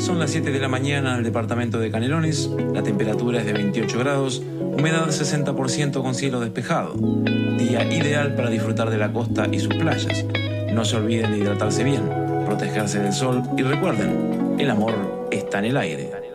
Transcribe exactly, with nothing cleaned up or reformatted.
Son las siete de la mañana en el departamento de Canelones, la temperatura es de veintiocho grados, humedad sesenta por ciento con cielo despejado. Día ideal para disfrutar de la costa y sus playas. No se olviden de hidratarse bien, protegerse del sol y recuerden, el amor está en el aire.